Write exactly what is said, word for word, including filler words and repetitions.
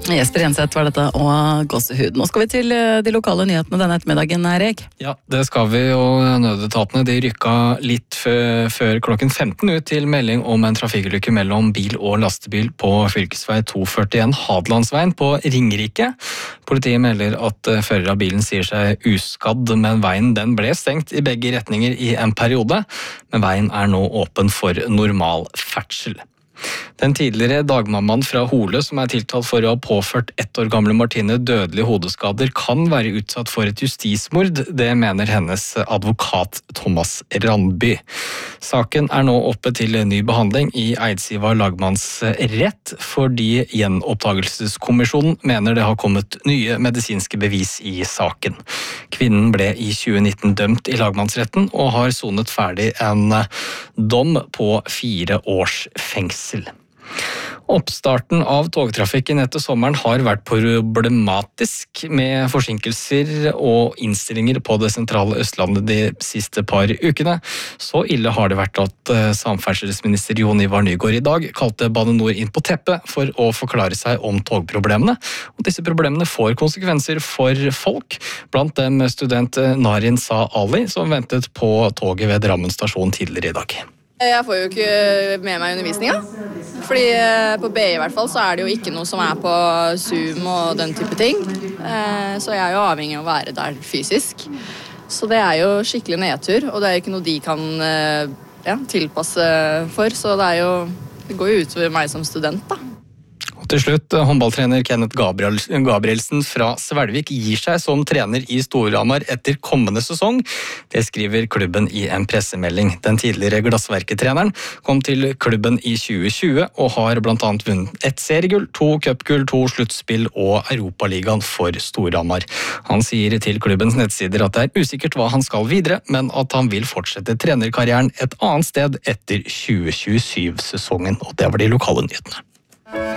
Jesper Jenseth var dette, og gåsehud. Nå skal vi til de lokale nyhetene denne ettermiddagen, Erik. Ja, det skal vi, og nødetatene de rykka litt før klokken femten ut til melding om en trafikkulykke mellom bil og lastebil på fylkesvei to førtien Hadelandsveien på Ringerike. Politiet melder at fører av bilen sier seg uskadd, men veien den ble stengt i begge retninger i en periode, men veien er nå åpen for normal ferdsel. Den tidligere dagmammaen fra Hole, som er tiltalt for å ha påført ett år gamle Martine dødelige hodeskader, kan være utsatt for et justismord. Det mener hennes advokat Thomas Randby. Saken er nå oppe til ny behandling i Eidsiva lagmannsrett, fordi gjenopptakelseskommisjonen mener det har kommet nye medisinske bevis i saken. Kvinnen ble i tjue nitten dømt i lagmannsretten og har sonet ferdig en dom på fire års fengsel. Oppstarten av togtrafikken etter sommeren har vært problematisk, med forsinkelser og innstillinger på det sentrale Østlandet de siste par ukene. Så ille har det vært at samferdselsminister Jon Ivar Nygård i dag kalte Bane Nor inn på teppet for å forklare seg om togproblemene. Og disse problemene får konsekvenser for folk, blant dem student Narin Sa Ali, som ventet på toget ved Drammen stasjon tidligere i dag. Jeg får jo ikke med meg undervisninga, fordi på B I i hvert fall så er det jo ikke noe som er på Zoom og den type ting, så jeg er jo avhengig av å være der fysisk. Så det er jo skikkelig nedtur, og det er jo ikke noe de kan ja, tilpasse for, så det, er jo, det går jo utover meg som student da. Til slutt, håndballtrener Kenneth Gabrielsen fra Svelvik gir seg som trener i Storhamar etter kommende sesong. Det skriver klubben i en pressemelding. Den tidligere glassverketreneren kom til klubben i tjue tjue og har blant annet vunnet ett seriegull, to cupgull, to sluttspill og Europaligaen for Storhamar. Han sier til klubbens nettsider at det er usikkert hva han skal videre, men at han vil fortsette trenerkarrieren et annet sted etter tjue tjuesyv-sesongen. Og det var de lokale nyhetene.